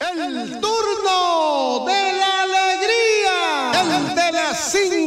El turno de la alegría, el de las 5